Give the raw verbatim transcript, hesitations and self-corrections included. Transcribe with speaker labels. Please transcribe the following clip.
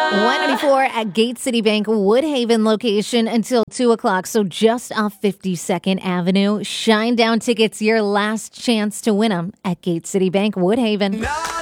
Speaker 1: one ninety-four at Gate City Bank Woodhaven location until two o'clock. So just off fifty-second Avenue. Shine Down tickets, your last chance to win them at Gate City Bank Woodhaven.